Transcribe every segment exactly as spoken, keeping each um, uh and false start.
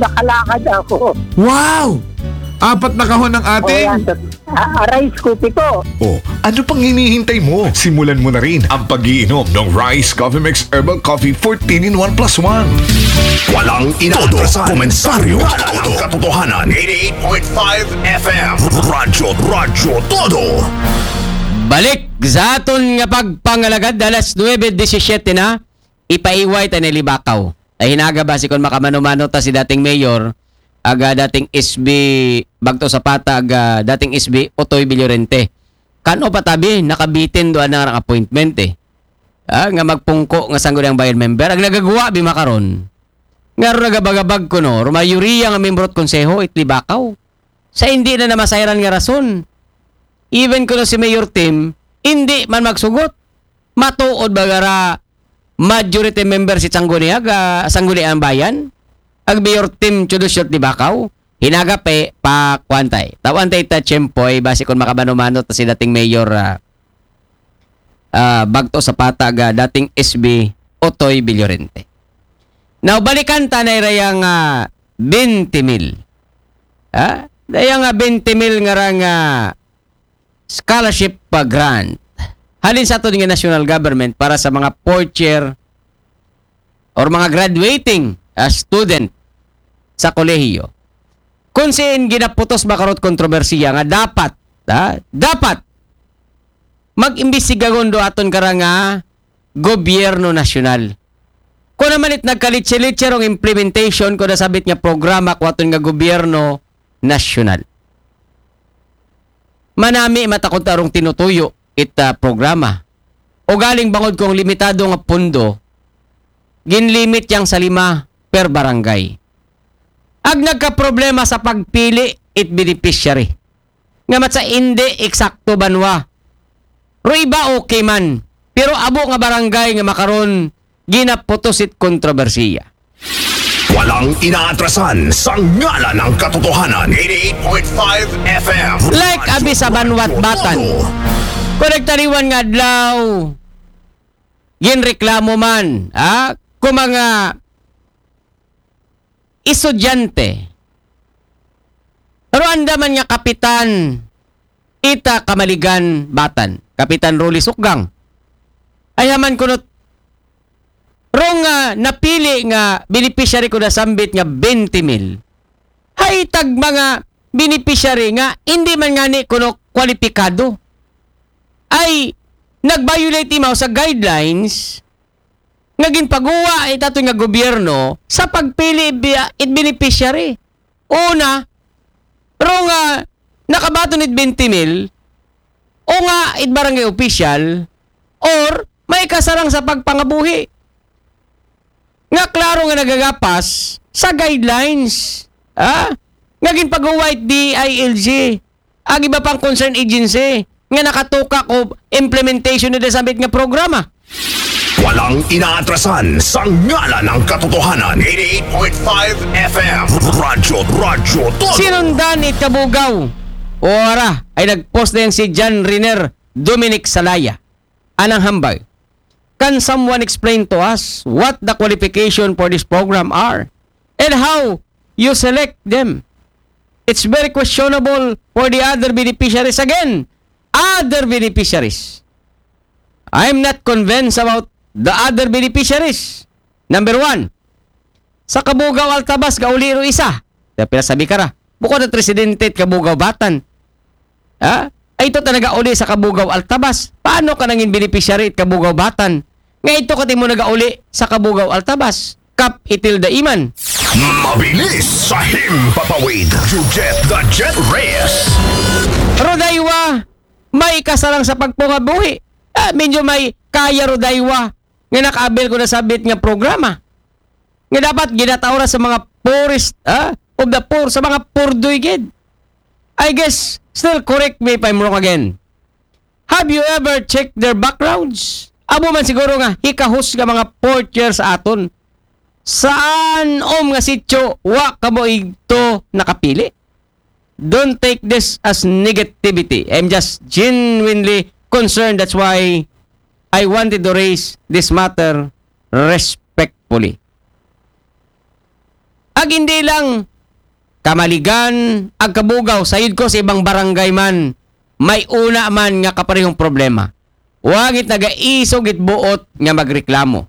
nakalakad ako. Wow! Apat na kahon ng O ating... yan, ah, rice cookie ko. Oh, ano pang hinihintay mo? Simulan mo na rin ang pag-iinom ng Rice Coffee Mix Herbal Coffee fourteen in one plus one. Walang inaatrasan. Komensaryo. Ang katotohanan. eighty-eight point five F M. Radyo, radyo, todo. Balik sa aton nga pagpangalagad alas nuwebe disyesiyete na ipaiway ta ni Libakaw. Ay hinaga ba si kon makamano-mano ta si dating mayor aga dating S B Bagto Zapata aga dating S B Otoy Villorente. Kano patabi nakabitin do ang appointment eh. Ah, nga magpungko nga sanggol ang bayan member ang nagagawa bi makaron. Nga ro nagabagabag ko no, rumayuriya nga member at konseho it Libakaw. Sa hindi na namasayran nga rason. Even kuno si Mayor Tim, hindi man magsugot. Matuod bagara majority member si Sangguniag, Sangguniang Bayan. Ang Mayor Tim Chudusyot di Bakaw, hinagape pa kwantay. Tawantay ta tiyempoy, basi kung makabano-mano ta si dating Mayor uh, uh, Bagto Zapata, uh, dating S B Otoy Villorente. Now, balikan ta na irayang uh, twenty mil. Ha? Dayang uh, twenty mil nga rang uh, scholarship pa grant. Halin sa ito ng national government para sa mga fourth year or mga graduating uh, student sa kolehiyo. Kung siin ginaputos makarot kontrobersiya nga dapat, ha? Dapat mag-imbestigagon do aton karanga gobyerno nasyonal. Kung naman it nagkalitsi-litsi rong implementation ko nasabit nga programa ko aton nga gobyerno nasyonal. Manami matakot tarong tinutuyo ita programa. O galing bangod kong limitado nga pundo, ginlimit yang sa lima per barangay. Ag nagka-problema sa pagpili it beneficiary. Nga mat sa hindi eksakto banwa. Ro iba okay man. Pero abo nga barangay nga makaron ginaputos it kontrobersiya. Walang inaatrasan sa ngalan ng katotohanan. eighty-eight point five F M. Like abi sa Banwat Batan. Kung nagtariwan nga adlaw, ginreklamo man, ha? Kung mga estudyante, pero anda man nga kapitan, ita Kamaligan Batan, Kapitan Rolly Sukgang, ayaman kunot, rong nga napili nga beneficiary ko na sambit nga twenty mil, hay tag mga beneficiary nga hindi man nga ni kuno kwalipikado, ay nag-violate imaw sa guidelines nga ginpagawa itato nga gobyerno sa pagpili it beneficiary. Una, ro nga nakabato nit twenty mil o nga it barangay official or may kasarang sa pagpangabuhi. Nga klaro nga nagagapas sa guidelines. Ha? Nga ginpagawa it D I L G. Ang iba pang concerned agency nga nakatuka ko implementation nila sabit nga programa. Walang inaatrasan sa ngalan ng katotohanan. eighty-eight point five F M. Radyo, radyo, todo. Sinundan it Kabugaw. Ora ay nagpost na yan si John Riner Dominic Salaya. Anang hambay. Can someone explain to us what the qualification for this program are and how you select them? It's very questionable for the other beneficiaries again. Other beneficiaries. I'm not convinced about the other beneficiaries. Number one, sa Kabugaw Altabas, gauliro isa. Pero sabi ka ra, bukod at residente at Kabugaw Batan. Ha? Ay ito talaga uli sa Kabugaw Altabas. Paano ka nangin beneficiary at Kabugaw Batan? Nga ito ka mo nagauli sa Kabugaw Altabas. Kap Itilda Iman. Mabilis sa himpapawid. You get the jet race. Rodaywa, may kasalang sa pagpungabuhi. Ah, medyo may kaya Rodaywa nga nakaabel ko na sabit nga programa. Nga dapat ginataura sa mga poorest, ah, of the poor, sa mga poor doygid. I guess, still correct me if I'm wrong again. Have you ever checked their backgrounds? Amo man siguro nga, hikahus nga mga fourth year sa aton. Saan om nga sityo, wa kamo ito nakapili? Don't take this as negativity. I'm just genuinely concerned. That's why I wanted to raise this matter respectfully. Ag hindi lang Kamaligan, ag Kabugaw, sayod ko sa ibang barangay man, may una man nga kaparehong problema. Wagit nagaisog it buot nga magreklamo.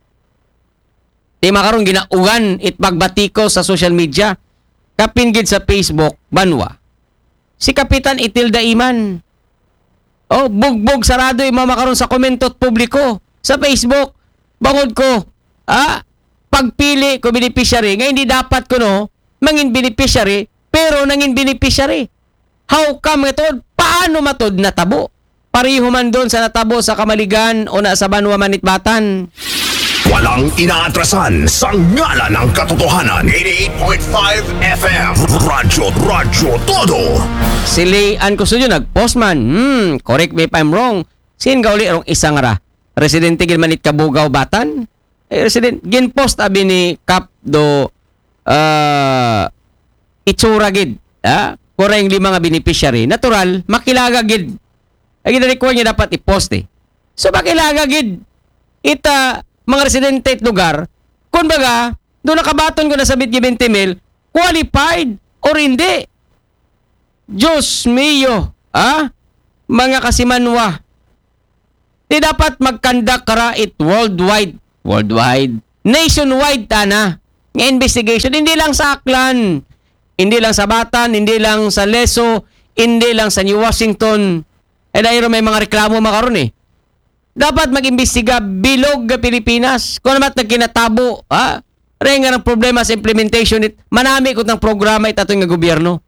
Di makaroon ginaugan it pagbatiko sa social media, kapinggid sa Facebook, banwa. Si Kapitan Itilda Iman. Oh, bugbog sarado yung makaroon sa komentot publiko sa Facebook. Bangod ko, ah, pagpili ko beneficiary, nga hindi dapat ko no, mangin beneficiary, pero nangin beneficiary. How come ito? Paano matod natabo? Pariho man doon sa natabo sa Kamaligan o na sa Banwa Manitbatan. Walang inaatrasan sa ngala ng katotohanan. eighty-eight point five F M. Radyo, Radyo Todo. Si Leanne Custodio nag-post man. Hmm, correct me if I'm wrong. Sin gauli rong isang ra. Residente gin manit Kabugaw Batan. Eh, resident gin post abi ni Kap do uh, itsura gid. Ah, kurang lima nga beneficiary. Natural, makilaga gid. Ay gina-require niya dapat i-post eh. So makilaga gid. Ita mga residente at lugar, kung baga, doon nakabaton ko na sa twenty mil, qualified or hindi. Diyos mio, ah? Mga kasimanwa. Di dapat mag-conduct kara it worldwide. Worldwide. Nationwide tana. Ng investigation, hindi lang sa Aklan, hindi lang sa Batan, hindi lang sa Leso, hindi lang sa New Washington. Eh dahil may mga reklamo makaroon eh. Dapat mag-imbestiga bilog ga Pilipinas. Kung naman nagkinatabo, ha? Ray nga ng problema sa implementation it, manami ko ng programa itato nga gobyerno.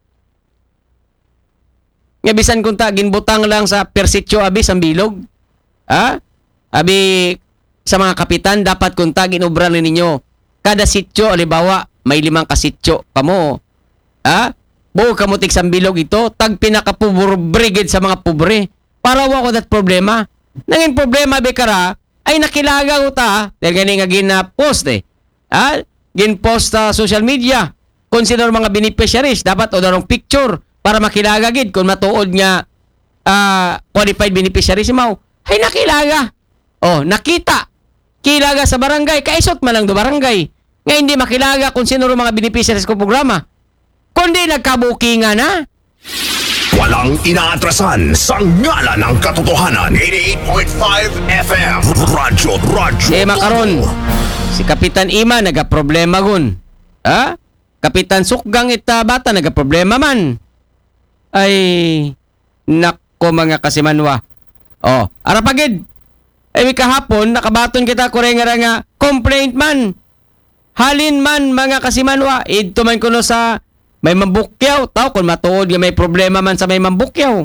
Nga bisan kung ta, ginbutang lang sa persityo abis ang bilog. Ha? Abi sa mga kapitan, dapat kung ta, ginobra na ninyo. Kada sityo, alibawa, may limang kasityo kamo. Ha? Buo kamutik sa bilog ito, tag pinakapuburo brigade sa mga pobre. Para wako dat problema. Nangin problema bekara ay nakilaga ko ta dahil gani nga gina-post eh. Ha? Gin-post sa social media. Kung sino mga beneficiaries, dapat o darong picture para makilaga gid kung matuod nga uh, qualified beneficiaries mo. Ay nakilaga. Oh, nakita. Kilaga sa barangay, kaisot man lang do barangay. Nga hindi makilaga kung sino mga beneficiaries ko programa. Kundi nagkabukingan na. Walang inaatrasan sa ngala ng katotohanan. eighty-eight point five F M. Radyo, Radyo Eh makaron, si Kapitan Ima nagaproblema gun. Ha? Kapitan Sukgang ita bata nagaproblema man. Ay, nako mga kasimanwa. Oh, arapagid. Eh kahapon, nakabaton kita kurengara nga complaint man. Halin man mga kasimanwa. Ito man kuno sa may mambukyaw. Tao kung matuod nga may problema man sa may mambukyaw.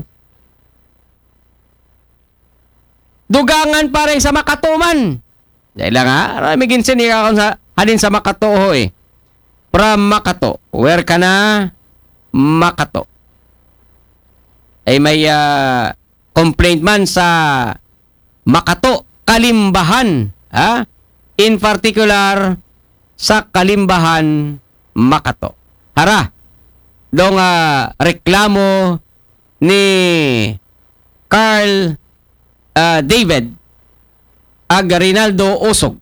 Dugangan parang sa Makatuman. Dahil lang ha, may ginsin ikaw sa halin sa Makato ho eh. From Makato. Where ka na? Makato. Ay may uh, complaint man sa Makato, Kalimbahan. Ha? In particular, sa Kalimbahan, Makato. Hara, dong uh, reklamo ni Carl uh, David ag Rinaldo Osog.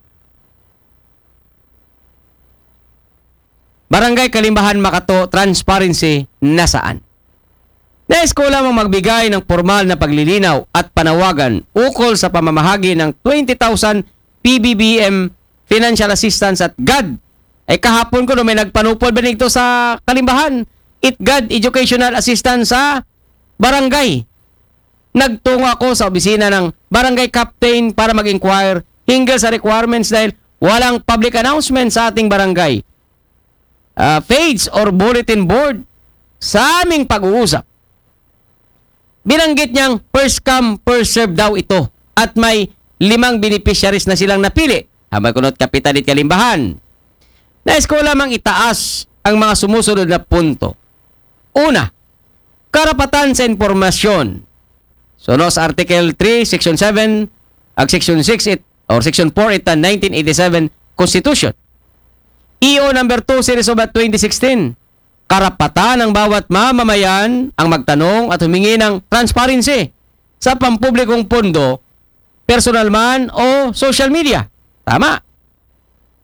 Barangay Kalimbahan, Makato, transparency nasaan? Nais ko lamang magbigay ng formal na paglilinaw at panawagan ukol sa pamamahagi ng twenty thousand P B B M financial assistance at G A D. Ay kahapon ko no may nagpanupol ba nito sa Kalimbahan? It G A D Educational Assistance sa barangay. Nagtungo ako sa opisina ng barangay captain para mag-inquire hinggil sa requirements dahil walang public announcement sa ating barangay. Uh, page or bulletin board sa aming pag-uusap. Binanggit niyang first come, first serve daw ito at may limang beneficiaries na silang napili. Habang kunot Kapitan at Kalimbahan. Nais ko lamang itaas ang mga sumusunod na punto. Una, karapatan sa informasyon. So no, sa Article three, Section seven, ag Section six it, or Section four ita nineteen eighty-seven Constitution. E O number two Series of twenty sixteen. Karapatan ng bawat mamamayan ang magtanong at humingi ng transparency sa pampublikong pondo, personal man o social media. Tama.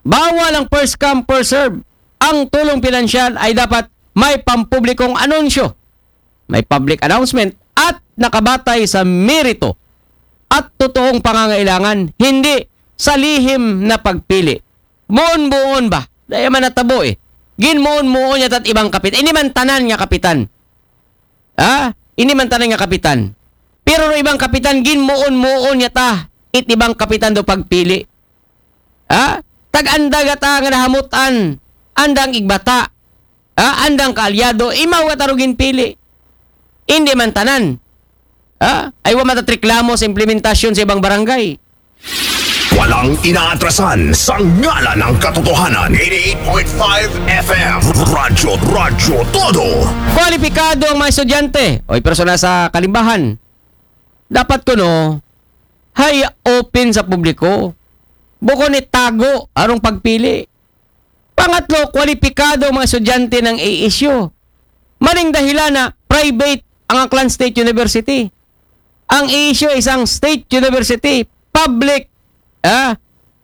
bawal ang first come, first serve. Ang tulong pinansyal ay dapat may pampublikong anunsyo, may public announcement at nakabatay sa merito at totoong pangangailangan, hindi sa lihim na pagpili. Moon-moon ba? Daya man natabo eh. Ginmoon-moon niya at ibang kapitan. Ini man tanan nga kapitan. Ha? Ini man tanan nga kapitan. Pero no ibang kapitan, ginmoon-moon niya ta. It ibang kapitan do pagpili. Ha? Tag-andag ata nga nahamutan. Andang igbata. Ha? Andang kaalyado. Imaw at arugin pili. Hindi man tanan. Ha? Ay wa matatriklamo sa implementasyon sa ibang barangay. Walang inaatrasan sa ngala ng katotohanan. eighty-eight point five F M. Radyo, Radyo Todo. Kwalipikado ang mga estudyante o persona sa kalimbahan. Dapat ko no, hay open sa publiko. Buko ni tago arong pagpili. Pangatlo, kwalipikado ang mga estudyante ng A S U. Maring dahilan na private ang Aklan State University. Ang A S U ay isang state university, public ah,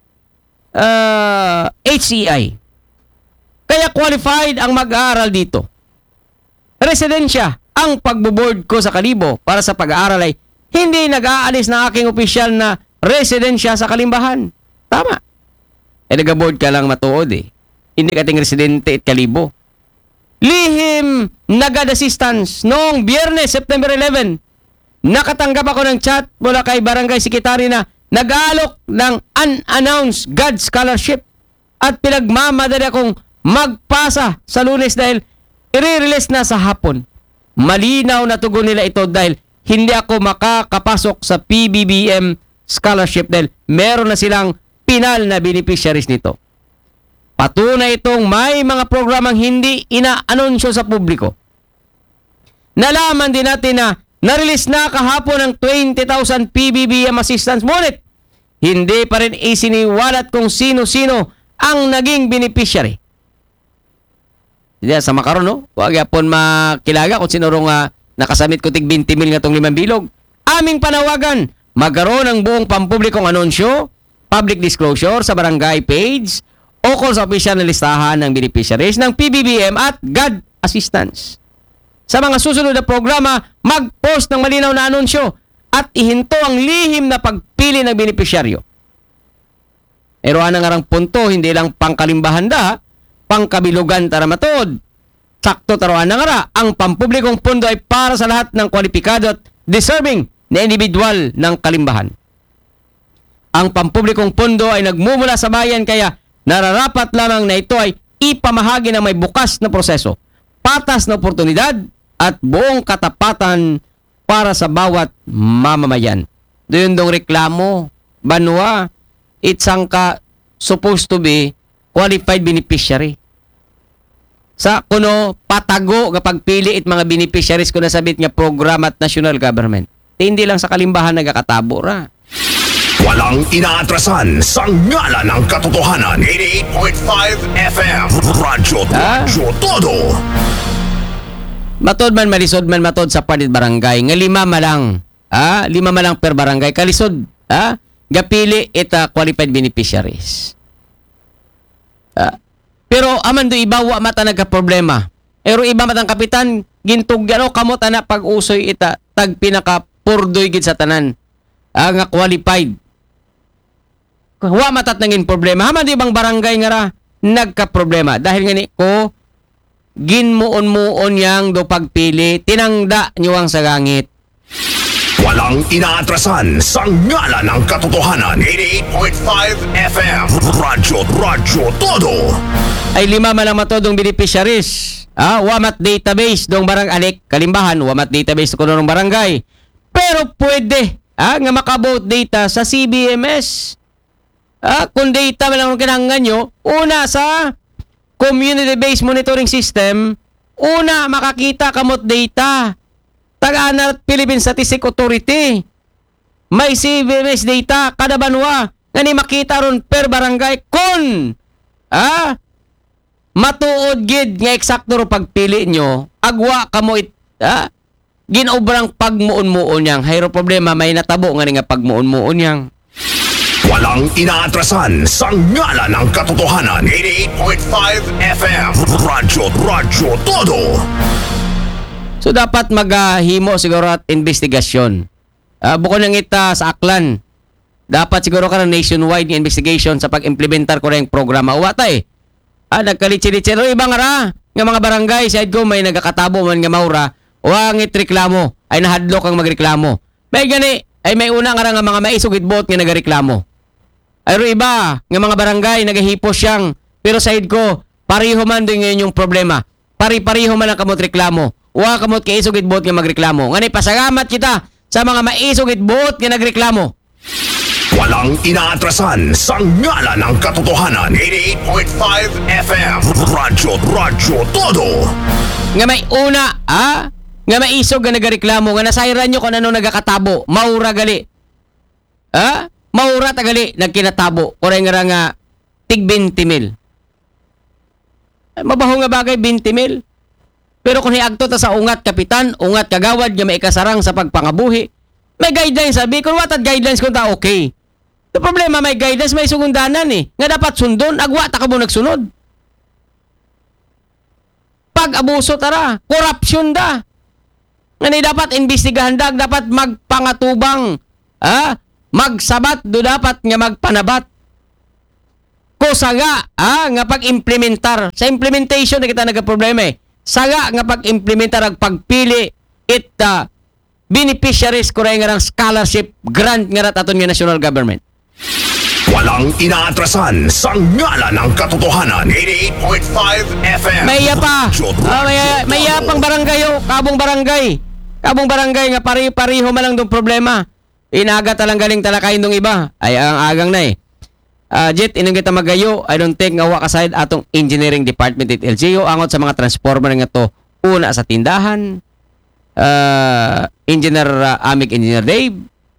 uh, H C I. Kaya qualified ang mag-aaral dito. Residensya, ang pagbo-board ko sa Kalibo para sa pag-aaral ay hindi nag-aalis na aking opisyal na residensya sa Kalimbahan. Tama. Eh nag-board ka lang matuod eh. Hindi ka ting residente at Kalibo. Lihim nagad assistance noong Biyernes, September eleventh. Nakatanggap ako ng chat mula kay Barangay Secretary na nag-aalok ng unannounced God Scholarship at pinagmamadali akong magpasa sa Lunes dahil i-release na sa hapon. Malinaw na tugon nila ito dahil hindi ako makakapasok sa P B B M scholarship dahil meron na silang pinal na beneficiaries nito. Patunay itong may mga programang hindi ina-anunsyo sa publiko. Nalaman din natin na na-release na kahapon ng twenty thousand P B B M assistance. Ngunit, hindi pa rin isiniwalat kung sino-sino ang naging beneficiary. Diyan, sa makaroon, no? Huwag yapon makilaga kung sino rong uh, nakasamit ko tig twenty mil nga tong limang bilog. Aming panawagan, magkaroon ng buong pampublikong anunsyo, public disclosure sa barangay page, o kung sa opisyal na listahan ng beneficiaries ng P B B M at G A D assistance. Sa mga susunod na programa, mag-post ng malinaw na anunsyo at ihinto ang lihim na pagpili ng benepisyaryo. Pero anang arang punto, hindi lang pangkalimbahan da, pangkabilugan tara matod. Sakto taruan ng ara, ang pampublikong pondo ay para sa lahat ng kwalipikado at deserving na individual ng kalimbahan. Ang pampublikong pondo ay nagmumula sa bayan kaya nararapat lamang na ito ay ipamahagi ng may bukas na proseso, patas na oportunidad at buong katapatan para sa bawat mamamayan. Doon dong reklamo, banwa, itsang ka supposed to be qualified beneficiary. Sa kuno patago kapag pili it mga beneficiaries ko nasabit nga program at national government. E, hindi lang sa kalimbahan nagakatabo ra. Walang inaatrasan sa ngala ng katotohanan. eighty-eight point five F M. Radyo, Radyo Todo. Matod man malisod man matod sa panit barangay nga lima malang ah lima malang per barangay kalisod ah gapili ita qualified beneficiaries. Ah, pero aman do ibawa mata nagka problema. Pero iba matang kapitan gintugyan o kamot ana pag-usoy ita tag pinaka purdoy gid sa tanan. Ah, nga qualified. Wa matat nangin problema. Haman di bang barangay nga ra nagka problema dahil ngani ko ginmuon-muon yang do pagpili, tinangda niwang sa gangit. Walang inaatrasan sa ngala ng katotohanan. eighty-eight point five F M. Radyo, Radyo Todo. Ay lima man ang matodong beneficiaries. Ah, wamat database dong barang alik kalimbahan, wamat database kuno ng barangay. Pero pwede ah, nga makabout data sa C B M S. Ah, kung data man ang kinahanglan nyo, una sa Community-Based Monitoring System, una makakita kamot data. Taga-Ana Philippine Statistics Authority. May C B M S data kada banwa nga ni makita ron per barangay kun ah, matuod gid nga eksakto ro pagpili nyo, agwa kamo it ah, ginobrang pagmuon-muon yang hayro problema may natabo nga nga pagmuon-muon yang. Walang inaatrasan sa ngala ng katotohanan. eighty-eight point five F M. Radyo, Radyo Todo. So dapat maghimo siguro at investigasyon. Uh, bukod ng ita sa Aklan, dapat siguro ka ng nationwide ng investigation sa pag-implementar ko ng programa. Uwata eh. Ah, nagkalitsi-litsi. Pero ibang ara, nga mga barangay, side ko may nagkakatabo man nga maura, wangit reklamo, ay nahadlok ang magreklamo. May gani, ay may una nga nga mga maisugit bot nga nagareklamo. Ay ro iba, nga mga barangay, nagahipos siyang, pero side ko, pariho man din ngayon yung problema. Pari-pariho man ang kamot reklamo. Wa kamot kay isugit bot nga magreklamo. Ngani, pasalamat kita sa mga maisugit bot nga nagreklamo. Walang inaatrasan sa ngala ng katotohanan. eighty-eight point five F M. Radyo, Radyo Todo. Nga may una, ah? Nga may isog nga nagareklamo, nga nasayran nyo kung ano nagakatabo. Maura gali. Ah? Maura tagali nagkinatabo. Kuray nga nga tig twenty mil. Ay, mabaho nga bagay twenty mil. Pero kung hiagto ta sa ungat kapitan, ungat kagawad nga may ikasarang sa pagpangabuhi, may guidelines sabi. Kung watad guidelines kung ta okay. The problema may guidelines, may sugundanan eh. Nga dapat sundon, agwa ta ka mo nagsunod. Pag-abuso tara, korupsyon da. Nga ni dapat imbestigahan dag, dapat magpangatubang. Ah? Magsabat do dapat nga magpanabat. Kusaga, ah, nga pag-implementar. Sa implementation na kita nagka-problema eh. Saga nga pag-implementar ang pagpili it uh, beneficiaries ko rin nga ng scholarship grant nga rataton nga national government. Walang inaatrasan sa ngala ng katotohanan. eighty-eight point five F M. May pa. Oh, may, may pang barangay oh. Kabong barangay. Kabong barangay nga pari-pariho man lang dong problema. Inaga talang galing talakayin dong iba. Ay, ang agang na eh. Uh, Jet, inong kita magayo. I don't think nga wakaside atong engineering department at L G U. Angot sa mga transformer nga to. Una sa tindahan. Uh, Engineer uh, Amig Engineer Dave.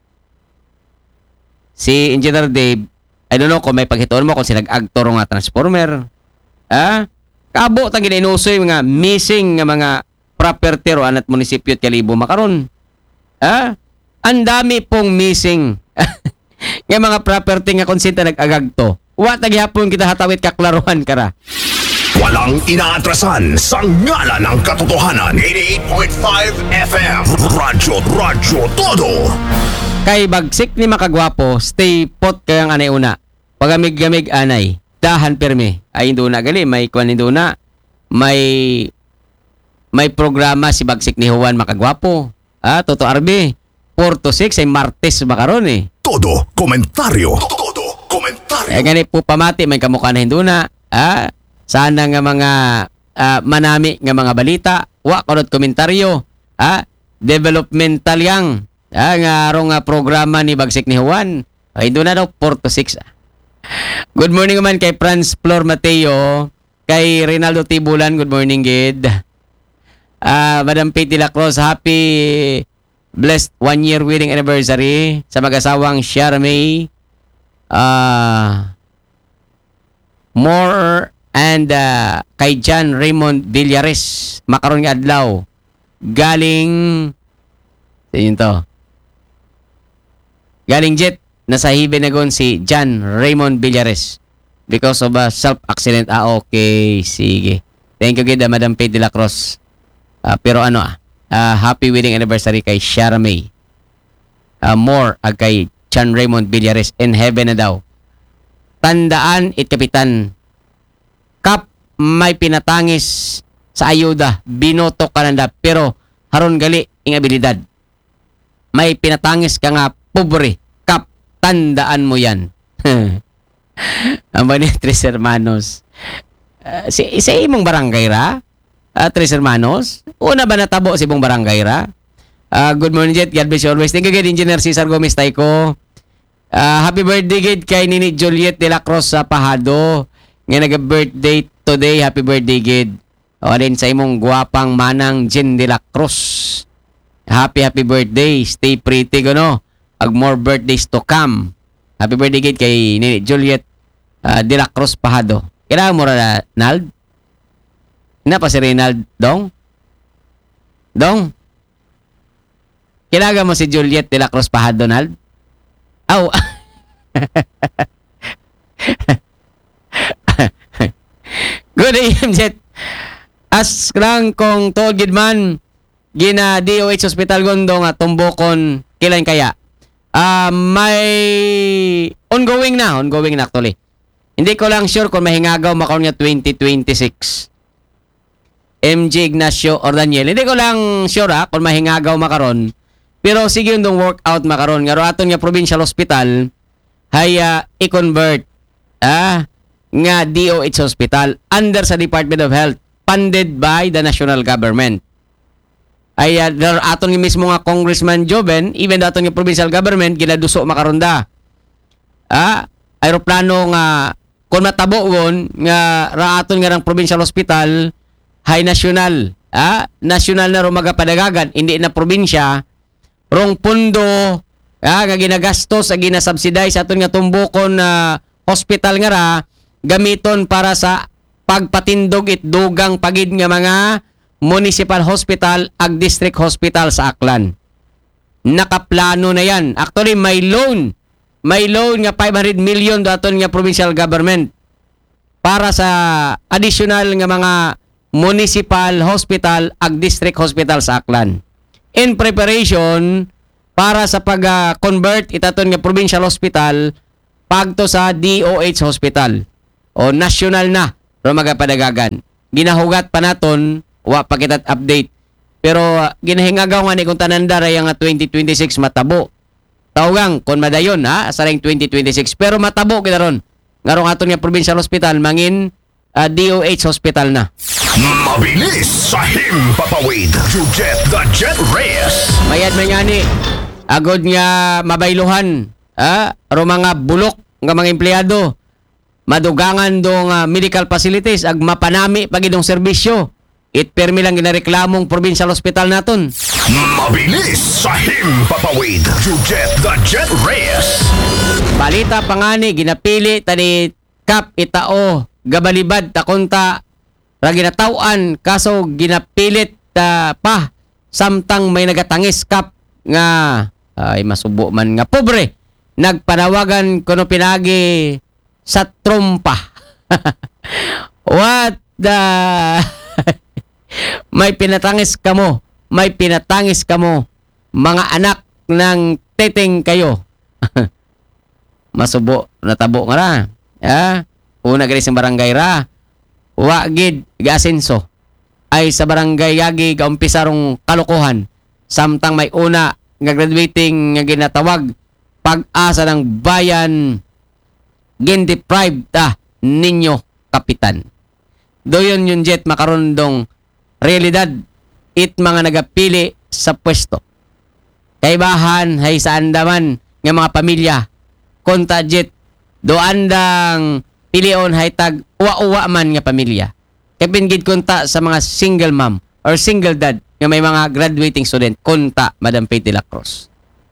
Si Engineer Dave, I don't know kung may paghitoon mo kung sinag-agtor nga transformer. Ah? Kabo, tang ginainusoy mga missing nga mga property ro anat munisipyo at Kalibo makaron. Ah? Ang dami pong missing nga mga property nga konsinta nag-agagto. Wa taghapon kita hatawit kaklaruhan kara. Walang inaatrasan sa ngala ng katotohanan. eighty-eight point five F M. Radyo, Radyo Todo. Kay bagsik ni makagwapo, stay pot kayang anay una. Pagamig-gamig anay, dahan perme. Ay hindi na gali, may kwan hindi na. May may programa si bagsik ni Juan makagwapo. Ah, Toto Arbe. four to six ay Martes makaron eh. Todo komentaryo. Todo komentaryo. Eh ganit po pamati, may kamukha na hindi na. Ah, sana nga mga uh, manami nga mga balita. Wa kunod komentaryo. Ah, developmental yang. Ah, nga arong nga programa ni bagsik ni Juan. Ay hindi na daw four to six. Good morning naman kay Franz Flor Mateo. Kay Rinaldo Tibulan, good morning, Gid. Ah, Madam Pete de la Cruz, happy blessed one year wedding anniversary sa mag-asawang Sharmay. Ah, more and uh, kay John Raymond Villares, makaron nga adlaw. Galing yun to. Galing Jet, nasa hibe na gon si John Raymond Villares because of a self-accident. Ah, okay. Sige. Thank you, Gid, Madam Pete de la Cruz. Uh, pero ano ah, uh, happy wedding anniversary kay Sharmay. Uh, more uh, kay John Raymond Villares in heaven na daw. Tandaan, it kapitan. Kap, may pinatangis sa ayuda. Binoto ka nanda. Pero, haron gali, ing abilidad. May pinatangis ka nga, pobre. Kap, tandaan mo yan. Ang ba ni Tres Hermanos? Uh, si, si imong barangay ra? Uh, Tres Hermanos? Una ba natabo si imong barangay ra? Uh, good morning, Jet. God bless you always. Thank you, Gid. Engineer Cesar Gomez Taiko. Uh, happy birthday, Gid, kay Nini Juliet de la Cruz sa Pahado. Nga nag-birthday today. Happy birthday, Gid. O din sa imong guwapang manang Jen de la Cruz. Happy, happy birthday. Stay pretty, gano. Ag more birthdays to come. Happy birthday, Gid, kay Nini Juliet uh, de la Cruz Pahado. Kailangan mo na, Nald? Hina pa si Reynald, Dong? Dong? Kailangan mo si Juliet de la Cruz Pahado, Nald? Aw. Good A M Jet. As lang kung tuod gid man gina D O H Hospital Gondo nga tumbokon kilain kaya. Ah, may ongoing na, ongoing na actually. Hindi ko lang sure kung mahingagaw makaon nga twenty twenty-six. M J Ignacio Ordaniel. Hindi ko lang sure ha, kung mahingagaw makaron. Pero sige yung dong workout makaron. Nga aton nga provincial hospital hay uh, i-convert ah, nga D O H hospital under sa Department of Health, funded by the national government. Ay uh, there aton nga mismo nga Congressman Joven, even aton nga provincial government ginaduso makaronda. Ah, aeroplano nga kung matabo won nga ra aton nga rang provincial hospital hay national, ah, national na rumaga padagagan, hindi na probinsya, rong pundo, ah, nga ginagastos, nga ginasubsidize aton nga tumbokon na uh, hospital nga ra, gamiton para sa pagpatindog it dugang pagid nga mga municipal hospital ag district hospital sa Aklan. Nakaplano na yan. Actually, may loan. May loan nga five hundred million daton nga provincial government para sa additional nga mga municipal hospital ag district hospital sa Aklan. In preparation para sa pag-convert uh, itaton nga provincial hospital pagto sa D O H hospital o national na rumaga-padagagan. Ginahugat pa naton wa pa kitat update. Pero uh, ginahingagaw nga ni kung tananda ray nga twenty twenty-six matabo. Tawgang kon madayon ha sa ring twenty twenty-six pero matabo kita ron. Ngarong aton nga provincial hospital mangin uh, D O H hospital na. Mabilis sa himpapawid. Jujet the Jet Reyes. Mayad man yani. Agod nga mabayluhan. Ah, ro mga bulok nga mga empleyado. Madugangan dong uh, medical facilities ag mapanami pagidong serbisyo. It permi lang ginareklamong provincial hospital naton. Mabilis sa himpapawid. Jujet the Jet Reyes. Balita pangani ginapili tani Kap Itao gabalibad takonta ra ginatawan kaso ginapilit uh, pa samtang may nagatangis Kap nga ay masubo man nga pobre nagpanawagan kuno pinagi sa trompa. What the may pinatangis kamo, may pinatangis kamo mga anak ng teteng kayo. Masubo natabo nga ra. Ah, una gali sa barangay ra. Wa gid gasenso ay sa barangay yagi gaumpisa rong kalokohan samtang may una nga graduating nga ginatawag pag-asa ng bayan gin-deprived ah, ninyo kapitan. Doyon yung jet makarundong realidad it mga nagapili sa pwesto. Kaibahan hay sa andaman nga mga pamilya konta jet doandang pilion hay tag uwa-uwa man nga pamilya. Kapingid konta sa mga single mom or single dad nga may mga graduating student konta Madam Pete de la Cruz.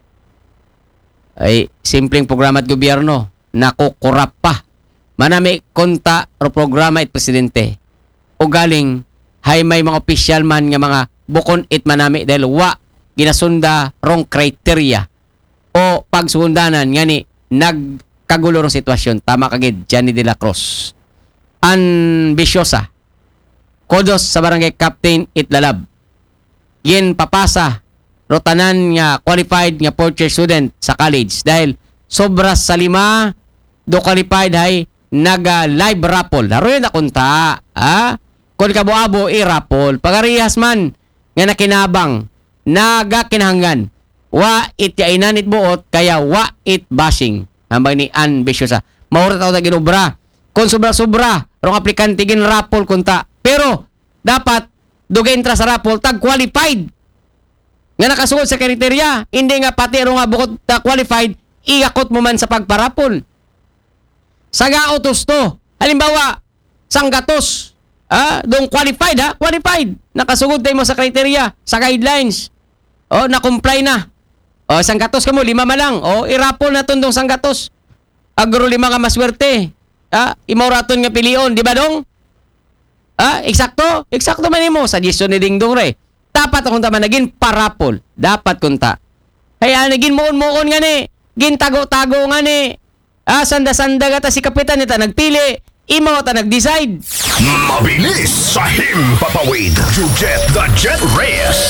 Ay simpleng programa at gobyerno nakukurap pa. Manami konta o programa it presidente. O galing hay may mga opisyal man nga mga bukon it manami dahil wa ginasunda rong criteria o pagsundanan nga ni nagkagulo rong sitwasyon. Tama kagid Johnny de la Cruz. Ambisyosa. Kodos sa barangay captain itlalab. Yen papasa rotanan nga qualified nga fourth year student sa college dahil sobra sa lima do qualified hay naga live raffle. Laro yun na kunta. Ha? Kung kabuabo i-raffle. Pagarihas man nga nakinabang naga kinahanggan. Wa it yainan it buot kaya wa it bashing. Hambang ni ambisyosa. Maurat ako na ginubra. Kung sobra-sobra rong aplikante gin raffle kunta. Pero dapat duga entra sa raffle tag qualified. Nga nakasuod sa kriteria. Hindi nga pati rong nga bukod ta qualified iakot mo man sa pagparapol. Saga utos to. Halimbawa, sanggatos. Ah, dong qualified ha? Qualified. Nakasugod tayo mo sa kriteria, sa guidelines. O, na-comply na. O, sanggatos ka mo, lima ma lang. O, irapol na tundong sanggatos. Agro lima ka maswerte. Ah, imauraton nga pilion, di ba dong? Ah, eksakto? Eksakto man mo. Suggestion ni Ding Dong re. Dapat akong tama naging parapol. Dapat kunta. Kaya naging moon-moon nga ni. Gintago-tago nga ni. Ah, sanda-sanda ka ta si kapitan ita nagpili. Imo ta nag-decide. Mabilis sa himpapawid. Jujet the Jet Reyes.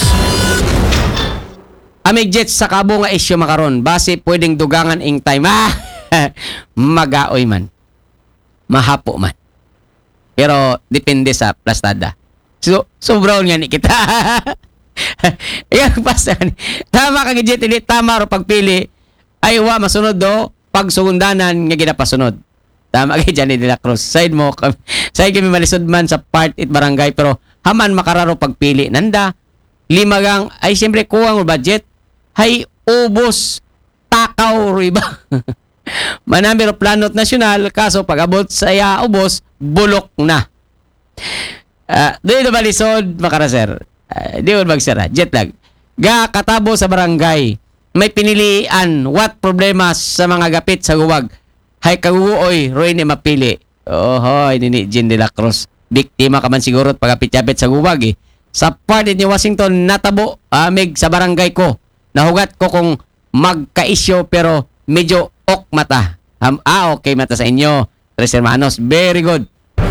Amig Jets sa kabo nga isyu makaron. Base pwedeng dugangan ing time. Ah, magaoy man. Mahapo man. Pero depende sa plastada. So, sobraw nga ni kita. Yan pasan. Tama kag Jet, hindi tama ro pagpili. Ay wa masunod do pagsugundanan nga ginapasunod. Tama kay Johnny de la Cruz. Side mo, side kami malisod man sa part it barangay pero haman makararo pagpili. Nanda, limagang, ay siyempre kuwang budget. Hay, ubos, takaw, riba. Manami ro planot nasyonal, kaso pag abot sa iya ubos, bulok na. Uh, doon na malisod, makaraser. Uh, di mo magsara, jet lag. Ga katabo sa barangay, may pinilian, what problema sa mga gapit sa guwag. Hay kaguoy, roy ni mapili. Ohoy, nini Jean de la Cruz. Biktima ka man siguro at pagapit-yapit sa guwag eh. Sa part ni Washington, natabo, amig sa barangay ko. Nahugat ko kung magka-isyo pero medyo ok mata. Um, ah, okay mata sa inyo. Tres hermanos, very good.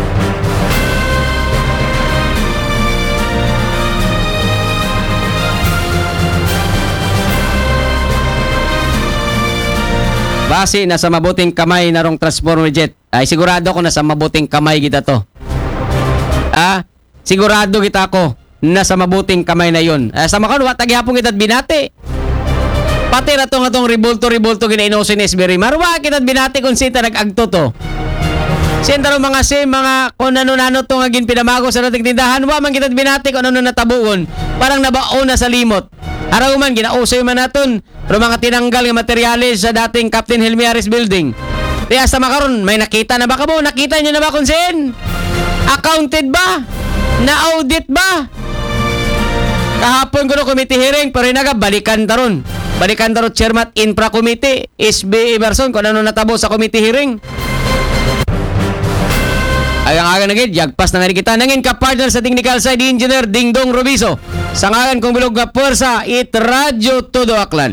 Base nasa mabuting kamay narong Transformer Jet. Ay sigurado ko nasa mabuting kamay kita to. Ah, sigurado kita ko nasa mabuting kamay na yun. Ah, sa makon wa tagyapon kita binati. Pati ra tong atong ribulto ribulto gina inosin Esberi. Marwa kita binati kung sita nag-agto to. Siyempre mga sim, mga kung ano-ano to nga ginpinamago sa nating tindahan, wa man kita binati kung ano natabuon. Parang nabaon na sa limot. Araw man, ginausoy man naton. Pero mga tinanggal ng materyales sa dating Captain Hilmiares Building. Kaya sa makaron, may nakita na ba ka mo? Nakita nyo na ba kung sin? Accounted ba? Na-audit ba? Kahapon ko no committee hearing, pero inaga, balikan taron. Balikan taron chairman infra committee, S B Emerson, kung ano natabo sa committee hearing. Agang-agang nagit, yagpas na nga kita. Nangin ka-partner sa technical side, engineer Dingdong Robiso. Sa ngagan kong bilog na puwersa, it Radyo Todo Aklan.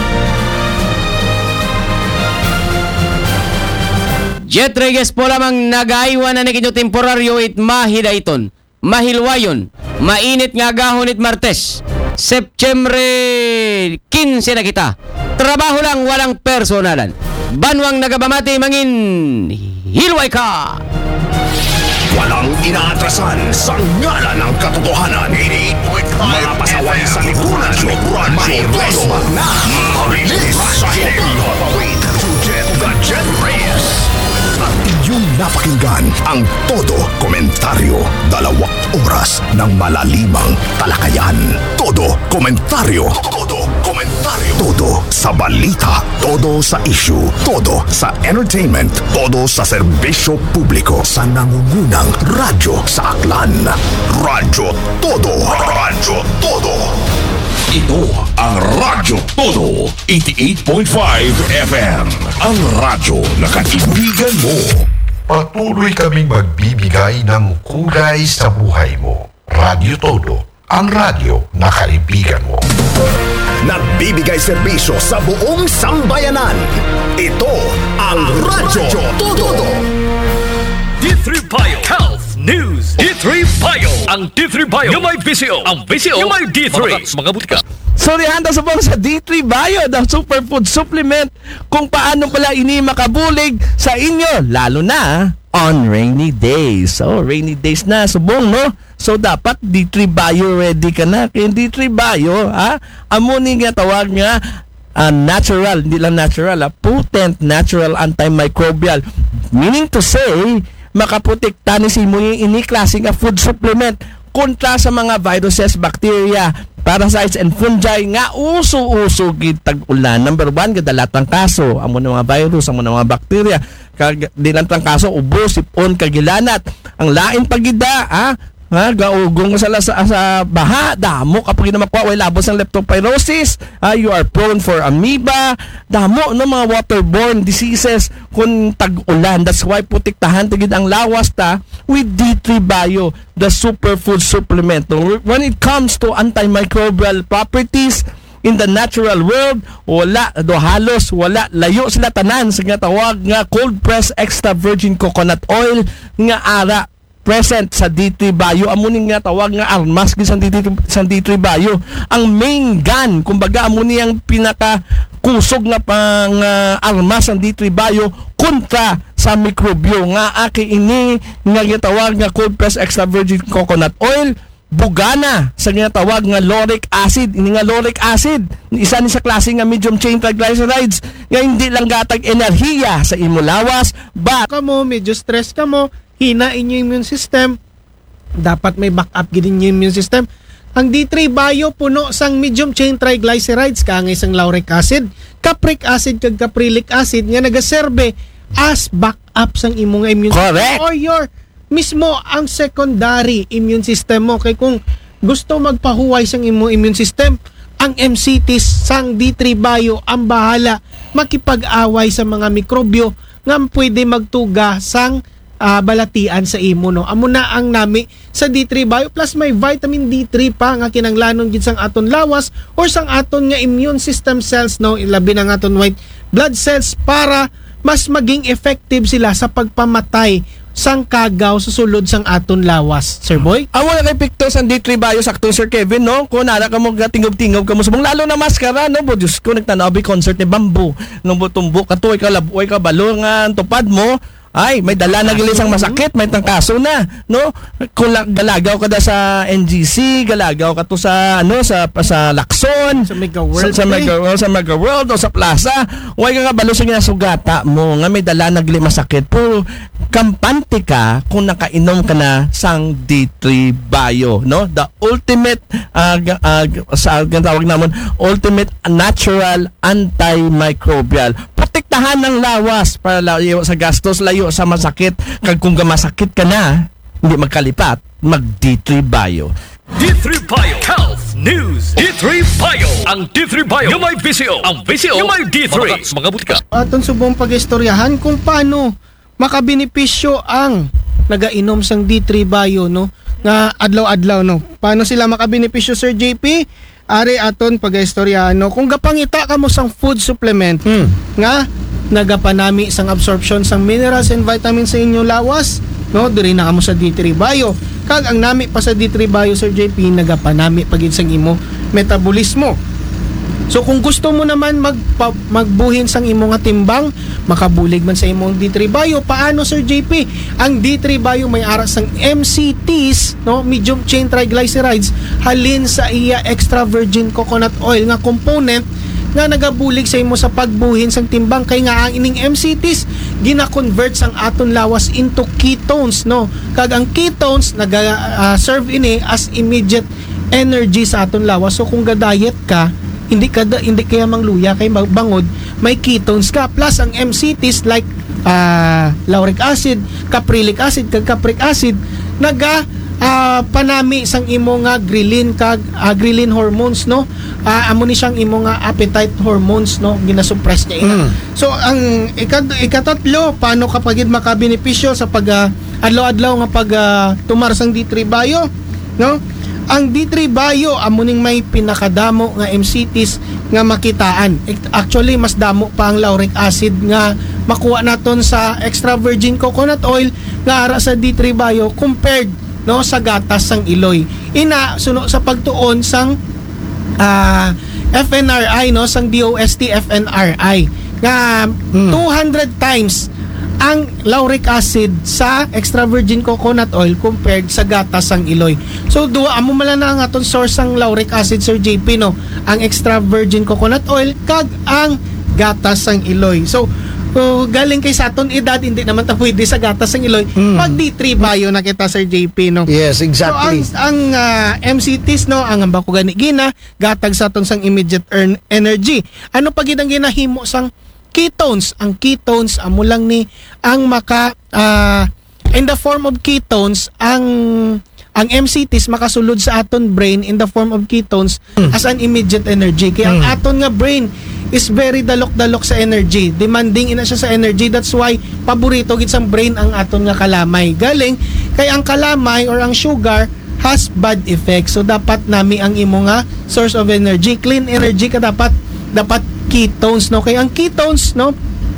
Jet Reyes po lamang nag-aiwan na nikinyo temporaryo it mahidaiton, mahilwayon, mainit nga gahon it Martes, September quince na kita. Trabaho lang, walang personalan. Banwang nagabamati mangin, hilway ka! Walang inaatrasan sa ngalan ng katotohanan. eighty-eight point five Mga pasaway sa lipunan. May resma na mabilis sa himpapawid. Jujet the Jet Reyes. At inyong napakinggan ang Todo Komentaryo. Dalawang oras ng malalimang talakayan. Todo Komentaryo. Todo Komentaryo. Todo sa balita. Todo sa issue. Todo sa entertainment. Todo sa serbisyo publiko. Sa nangungunang radyo sa Aklan. Radyo Todo. Radyo Todo. Ito ang Radyo Todo. eighty-eight point five F M. Ang radyo na kaibigan mo. Patuloy kaming magbibigay ng kulay sa buhay mo. Radyo Todo, ang radyo na kaibigan mo. Nagbibigay serbisyo sa buong sambayanan. Ito ang Radyo Todo. D three Bio Health News. D three Bio. Ang D three Bio yung may visio. Ang visio yung may D three. Mga butika. Sorihan daw sa buong sa D three Bio, the superfood supplement kung paano pala ini makabulig sa inyo, lalo na on rainy days. So, rainy days na, subong, no? So, dapat D three Bio ready ka na. Kaya D three Bio, ha? Amuni nga tawag nga, uh, natural, hindi lang natural, ha? Potent natural antimicrobial. Meaning to say, makaputik tanisin mo yung ini klase nga food supplement kontra sa mga viruses, bacteria, parasites, and fungi nga uso-uso gitag ulan. Number one, kadalatang kaso. Amo ng mga virus, amo ng mga bacteria. Kag dinantang kaso, ubo, sipon, kagilanat. Ang lain pagida, ha? Ha, gaugong sa, sa, sa baha, damo kapag makuha, way labos ng leptospirosis, ha, you are prone for amoeba, damo no mga waterborne diseases kung tag-ulan. That's why putik tahan tigid ang lawas ta with D three Bio, the superfood supplement. When it comes to antimicrobial properties, in the natural world, wala do halos wala layo sila tanan sa nga tawag nga cold press extra virgin coconut oil nga ara present sa D three Bio. Amo ning nga tawag nga armas gid sa D three, sa D three Bio. Ang main gun, kumbaga amo ni ang pinaka kusog nga pang uh, armas ng D three Bio kontra sa mikrobyo nga aki ini nga gitawag nga cold press extra virgin coconut oil bugana sa ginatawag nga lauric acid. Ini nga lauric acid isa ni sa klase nga medium chain triglycerides nga hindi lang gatag enerhiya sa imo lawas but ka mo, medyo stress ka mo, hina inyo immune system, dapat may backup gid inyo immune system. Ang D three Bio puno sang medium chain triglycerides kang isang lauric acid, capric acid kag caprylic acid nga nagaserbe as backup sang imong immune Correct. system or your mismo ang secondary immune system mo. Kay kung gusto magpahuway sang imong immune system, ang M C Ts sang D three Bio ang bahala makipag-away sa mga mikrobyo nga pwede magtuga sang uh, balatian sa imo, no. Amo na ang nami sa D three Bio plus may vitamin D three pa nga kinanglanon gid sang aton lawas or sang aton nga immune system cells, no, ilabi na nga aton white blood cells para mas maging effective sila sa pagpamatay sang kagaw sa sulod sang aton lawas, Sir Boy. Amo na kay pictures ang D three Bio sakto Sir Kevin, no? Kung nara ka mo tingog-tingog ka mo subong lalo na maskara, no? Bo Diyos ko nagtanaw bi concert ni Bamboo. Nung butumbok ka tuoy ka labuoy ka balo nga tupad mo. Ay, may dala na gilis ang masakit, may tangkaso na, no? Kung la- galagaw ka da sa N G C, galagaw ka to sa ano sa sa Lacson, Sa Mega World, sa, sa eh. Mega World, sa Mega World o sa Plaza. Way ka kabalo sa ginasugata mo nga may dala na gili masakit. Pero kampante ka kung nakainom ka na sang D three Bio, no? The ultimate uh, g- uh, g- sa ang tawag namon ultimate natural antimicrobial. Protektahan ng lawas para layo sa gastos, layo sa masakit. Kag kung masakit ka na, hindi magkalipat, mag D three Bio. D three Bio Health News. D three Bio. Ang D three Bio yung may V C O. Ang V C O yung may D three. Mga, mga butika. Aton subong pag-istoryahan kung paano makabenepisyo ang nagainom sang D three Bio, no, nga adlaw-adlaw, no. Paano sila makabenepisyo, Sir J P? Ari aton pag-istoryahan, no. Kung gapangita ka mo sang food supplement nga nagapanami sang absorption sang minerals and vitamins sa inyong lawas, no, diri na kamo sa D three Bio. Kag ang nami pa sa D three Bio, Sir J P, nagapanami pagid sang imo metabolismo. So kung gusto mo naman magpa, magbuhin sang imo nga timbang, makabulig man sa imong D three Bio, paano, Sir J P? Ang D three Bio may ara sang M C Ts, no, medium chain triglycerides, halin sa iya extra virgin coconut oil nga component nga nagabulig sa imo sa pagbuhin sang timbang. Kay nga ang ining M C Ts gina-convert sang aton lawas into ketones, no. Kag ang ketones naga uh, serve ini as immediate energy sa aton lawas. So kung ga-diet ka, hindi ka hindi kaya mangluya kay bangod, may ketones ka plus ang M C Ts like uh, lauric acid, caprylic acid, kag capric acid naga uh, panami sang imo nga ghrelin kag uh, ghrelin hormones, no. Uh, amo ni siyang imo nga appetite hormones, no, ginasuppress niya ina. Mm. So ang ikat ikatatlo, paano kapag makabenepisyo sa pag uh, adlaw-adlaw nga pag uh, tumar sang D three Bio, no? Ang D three Bio amo ning may pinakadamo nga M C Ts nga makitaan. Actually mas damo pa ang lauric acid nga makuha naton sa extra virgin coconut oil nga ara sa D three Bio compared, no, sa gatas sang iloy. Ina suno sa pagtuon sang uh, F N R I, no, sang D O S T F N R I nga hmm. two hundred times ang lauric acid sa extra virgin coconut oil compared sa gatas sang iloy. So duwa amo mala na ang aton source sang lauric acid, Sir J P, no, ang extra virgin coconut oil kag ang gatas sang iloy. So uh, galing kay sa aton edad hindi naman ta pwede sa gatas sang iloy, mm. pag D three Bio na kita, Sir J P, no. Yes, exactly. So ang, ang uh, M C Ts, no, ang ambako gani gina gatag sa aton sang immediate earn energy. Ano pa gid ang ginahimo sang ketones? Ang ketones amo lang ni ang maka uh, in the form of ketones ang ang M C Ts makasulod sa aton brain in the form of ketones mm. as an immediate energy. Kaya mm. ang aton nga brain is very dalok-dalok sa energy. Demanding ina siya sa energy. That's why paborito gid sang brain ang aton nga kalamay. Galing kay ang kalamay or ang sugar has bad effects. So dapat nami ang imo nga source of energy, clean energy ka dapat dapat ketones, no? Kaya ang ketones, no,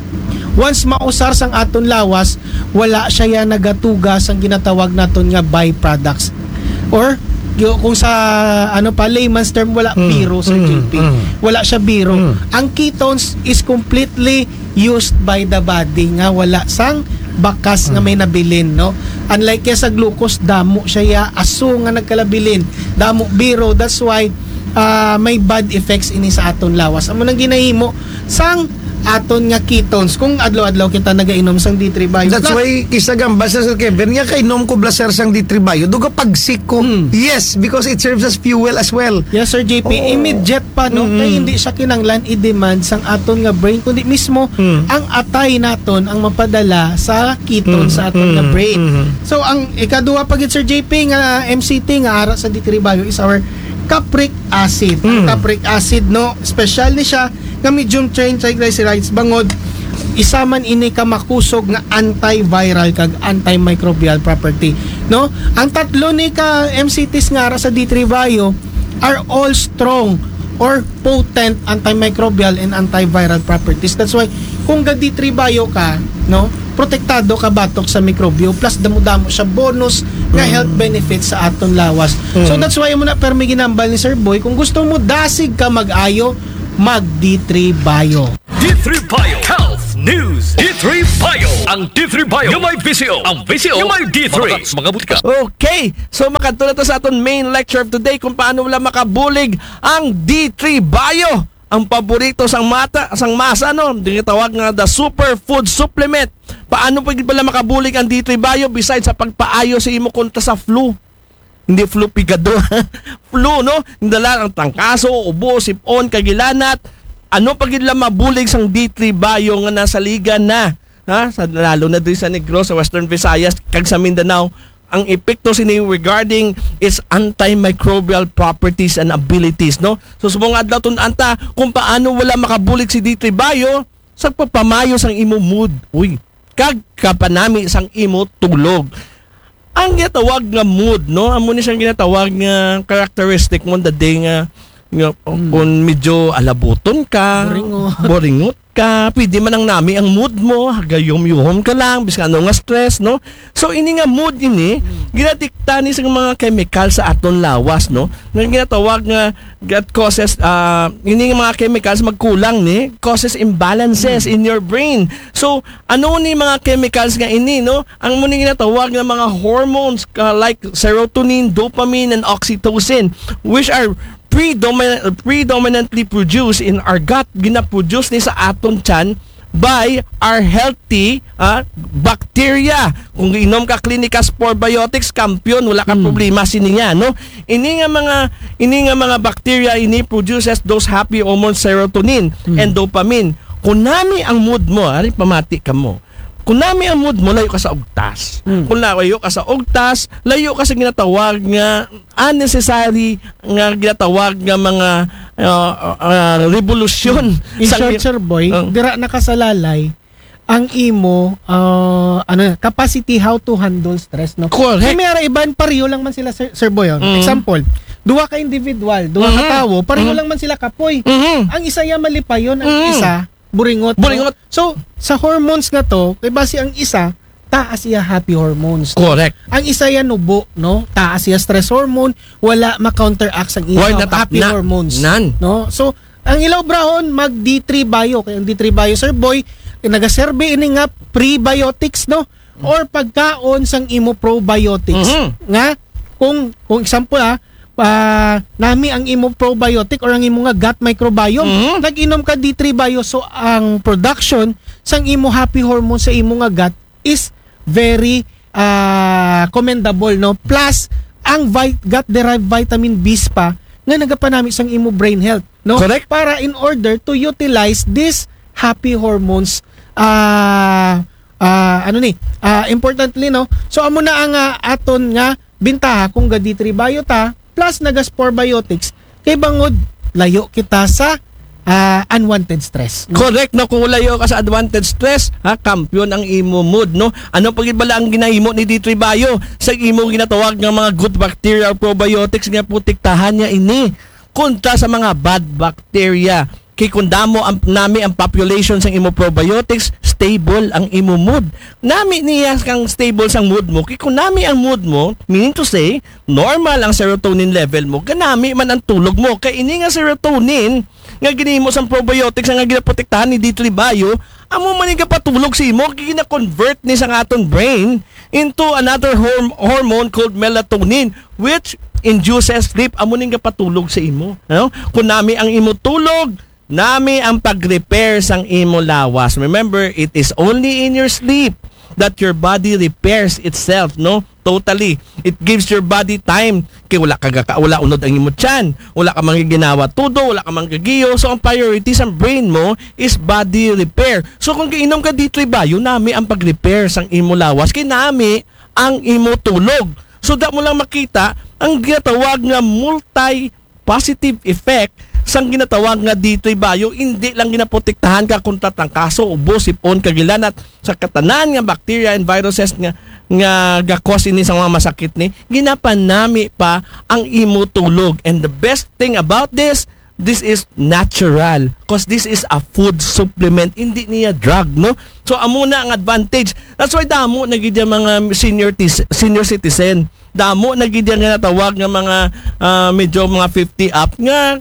once mausar sang aton lawas, wala siya ya nagatugas ang ginatawag naton nga byproducts. Or yo, kung sa ano pa layman's term, wala Mm, biro, Sir mm, J P. mm. Wala siya biro. Mm. Ang ketones is completely used by the body nga wala sang bakas nga may nabilin, no? Unlike kaya sa glucose, damo siya ya aso nga nagkalabilin, damo biro. That's why uh, may bad effects ini sa aton lawas. Amo nang ginahimo sang aton nga ketones kung adlaw-adlaw kita nagainom sang D three Bio. That's Plus, why kisagamba sa Sir Kevin nga kay nom ko blaser sang D three Bio duga pagsik ko. Mm. Yes, because it serves as fuel as well. yes, Sir J P, Oo. immediate pa, no? Mm. Kaya hindi siya kinanglan i-demand sang aton nga brain, kundi mismo Mm. ang atay naton ang mapadala sa ketone Mm. sa aton nga Mm. brain. Mm. So, ang ikaduha pa gid, Sir J P, nga M C T nga ara sa D three Bio is our capric acid. Ang Mm. capric acid, no, special ni siya nga medium chain triglycerides bangod isa man ini ka makusog nga antiviral kag antimicrobial property, no? Ang tatlo ni ka M C Ts nga ara sa D three Bio are all strong or potent antimicrobial and antiviral properties. That's why kung ga D three Bio ka, no, protektado ka batok sa mikrobyo, plus damo-damo siya bonus nga health benefits sa aton lawas. So that's why mo na permi ginambal ni Sir Boy, kung gusto mo dasig ka mag-ayo, mag D three Bio. D three Bio Health News. D three Bio. Ang D three Bio yung may visio. Ang visio yung may D three. Mga, mga butika. Okay, so makatulad to sa aton main lecture of today kung paano wala makabulig ang D three Bio. Ang paborito sang mata, sang masa, no? Tinatawag nga the superfood supplement. Paano pa gid pala makabulig ang D three Bio besides sa pagpaayo sa imo kontra sa flu? Hindi flu pigado. Flu, no? Indala ang tangkaso, ubo, sipon, kagilanat. Ano pag gid mabulig sang D three Bio nga nasa liga na, ha? Sa lalo na diri sa Negros, sa Western Visayas, kag sa Mindanao, ang epekto sini regarding its antimicrobial properties and abilities, no? So subong adlaw tun anta kung paano wala makabulig si D three Bio sa pagpamayo sang imo mood. Uy, kag kapanami sang imo tulog. Ang ginatawag nga mood, no? Amo ni siyang ginatawag nga characteristic mo the day nga nga kung medyo alabuton ka, Boringot. boringot ka, pwede man ang nami ang mood mo, gayom-yuhom ka lang, bisan ano nga stress, no? So, ini nga mood ini, ginadikta ni sa mga chemical sa aton lawas, no? Nga ginatawag nga, that causes, uh, ini nga mga chemicals magkulang ni, causes imbalances in your brain. So, ano ni mga chemicals nga ini, no? Ang muna ginatawag nga mga hormones, uh, like serotonin, dopamine, and oxytocin, which are predominant, predominantly produced in our gut, ginaproduce ni sa aton tiyan by our healthy uh, bacteria. Kung inom ka Clinicas Probiotics, kampiyon, wala kang problema sininya, no? Ini nga mga ini nga mga bacteria ini produces those happy hormones serotonin and dopamine. Kung nami ang mood mo, ari pamati ka mo. Kung nami ang mood mo, layo ka sa ugtas. Hmm. Kung layo ka sa ugtas, layo ka sa ginatawag nga unnecessary nga ginatawag nga mga uh, uh, revolusyon. In sa- short, Sir Boy, Oh. dira nakasalalay ang imo uh, ano capacity how to handle stress, no? Correct. Kaya may ara iban pareho lang man sila, Sir, Sir Boy. Oh. Mm. Example, duha ka individual, duha ka Mhm. tawo, pareho Mhm. lang man sila kapoy. Mhm. Ang isa ya malipayon, ang Mm. isa buringot. no? Buringot. So, sa hormones nga to, kay base ang isa taas siya happy hormones. Correct. Ang isa yan nubo, no? Taas siya stress hormone, wala ma-counteract ang Why ilaw not up happy na? hormones. Nan. No? So, ang ilaw brahon mag D three Bio, kay ang D three Bio, Sir Boy, naga-survey ini nga prebiotics, no? Or pagkaon sang imo probiotics. Mhm. Nga kung kung example ha, pa nami ang imo probiotic or ang imo nga gut microbiome, Mhm. nag-inom ka D three Bio, so ang production sang imo happy hormone sa imo nga gut is very uh, commendable, no? Plus ang vi- gut derived vitamin B's pa nga nagapanami sang imo brain health, no? Correct. Para in order to utilize these happy hormones, ah ah, ano ni ah, importantly, no? So amo na ang ah, aton nga bintaha kung ga D three Bio ta plus naga Sporebiotics kay bangod layo kita sa ah, unwanted stress. No? Correct, no? Kung wala ka sa advantage stress, ha, kampiyon ang imo mood, no? Ano pagid bala ang ginahimo ni D three Bio? Sa imo ginatawag nga mga good bacteria or probiotics nga protektahan niya ini kontra sa mga bad bacteria. Kay kung damo ang nami ang population sang imo probiotics, stable ang imo mood. Nami niya kang stable sang mood mo. Kay kung nami ang mood mo, meaning to say, normal ang serotonin level mo, ganami man ang tulog mo. Kay ini nga serotonin nga ginimo sang probiotics nga ginaprotektahan ni D three Bio, amo man nga patulog si imo, gina-convert ni sang aton brain into another horm- hormone called melatonin, which induces sleep. Amo ning patulog sa imo, no? Kung nami ang imo tulog, nami ang pag-repair sang imo lawas. Remember, it is only in your sleep that your body repairs itself, no? Totally. It gives your body time. Kaya wala ka wala unod ang imo tiyan. Wala ka manggiginawa tudo, wala ka manggigiyo. So ang priority sa brain mo is body repair. So kung giinom ka D three Bio, nami ang pag-repair sang imo lawas. Kay nami ang imo tulog. So da mo lang makita ang ginatawag nga multi-positive effect sang ginatawag nga D three Bio. Hindi lang ginaprotektahan ka kontra tangkaso, ubo, sipon, kagilan at sa katanan nga bacteria and viruses nga nga gakos ini sa mga masakit ni, ginapanami pa ang imo tulog. And the best thing about this, this is natural because this is a food supplement, hindi niya drug, no? So amo na ang advantage. That's why damo nagid mga senior tis, senior citizen, damo nagid nga natawag nga mga uh, medyo mga fifty up nga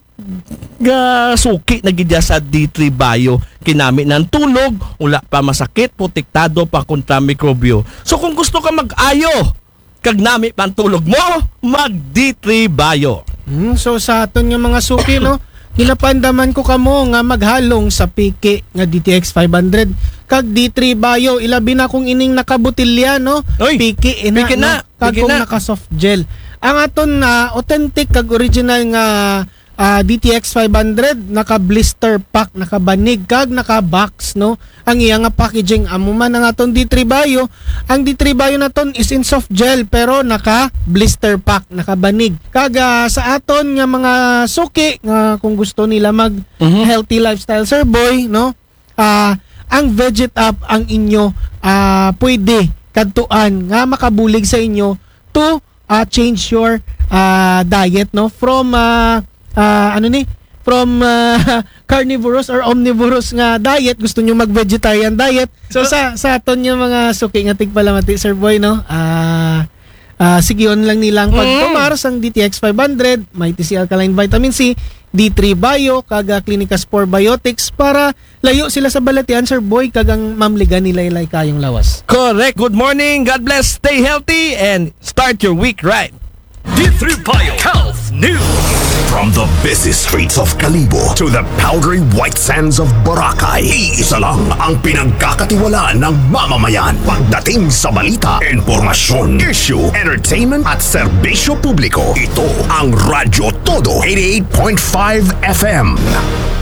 ga suki na gidya sa D three Bio. Kinami ng tulog, wala pa masakit, protektado pa kontra mikrobyo. So kung gusto ka mag-ayo, kag nami pa ang tulog mo, mag D three Bio. Hmm, so sa aton nga mga suki, no, ginapandaman ko kamo nga maghalong sa piki nga D T X five hundred kag D three Bio. Ilabi na kung ining nakabutilya, no? Oy, piki ina, piki na, no? Kag piki kung na. naka soft gel. Ang aton na authentic kag original nga uh, D T X five hundred naka blister pack, naka banig kag naka box, no? Ang iya nga packaging amo man ang aton D three Bio. Ang D three Bio naton is in soft gel pero naka blister pack, naka banig. Kag uh, sa aton nga mga suki nga kung gusto nila mag Mhm. healthy lifestyle, sir boy, no? Ah, ang Veget Up ang inyo ah pwede kadtuan nga makabulig sa inyo to uh, change your uh, diet, no, from uh, uh, ano ni from uh, carnivorous or omnivorous nga diet, gusto nyo mag vegetarian diet. So sa sa aton yung mga suki nga tigpalamati, sir boy, no, ah uh, sigion lang nilang pagtumar sang D T X five hundred, may T C Alkaline Vitamin C, D three Bio, kaga Clinica Spore Biotics para layo sila sa balatian, sir boy, kagang mamligan nila ilay kayong lawas. Correct. Good morning. God bless. Stay healthy and start your week right. D three Bio Health News. From the busy streets of Kalibo to the powdery white sands of Boracay, iisa lang ang pinagkakatiwalaan ng mamamayan pagdating sa balita, impormasyon, issue, entertainment at serbisyo publiko. Ito ang Radyo Todo eighty-eight point five F M.